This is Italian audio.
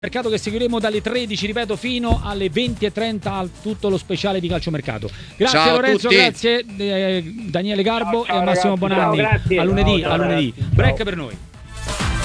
Mercato che seguiremo dalle 13, ripeto, fino alle 20:30 a tutto lo speciale di calciomercato. Grazie Ciao Lorenzo, a tutti. grazie Daniele Garbo Ciao, e Massimo ragazzi, Bonanni. ciao, grazie. A lunedì, Ciao, a lunedì. ragazzi, ciao. Break per noi.